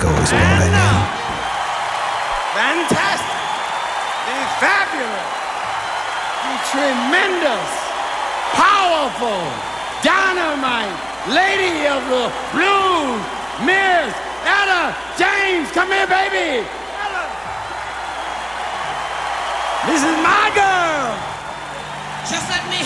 Disco is one of their name. Fantastic. The fabulous. The tremendous. Powerful. Dynamite. Lady of the blues. Miss Etta James. Come here, baby. Etta. This is my girl. Just let me